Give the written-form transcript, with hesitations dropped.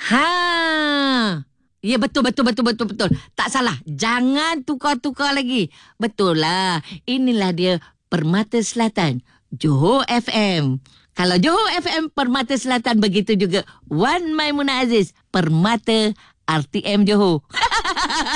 Ha. Ya, betul. Tak salah. Jangan tukar-tukar lagi. Betul lah. Inilah dia Permata Selatan, Johor FM. Kalau Johor FM Permata Selatan, begitu juga Wan Maimunah Aziz Permata RTM Johor.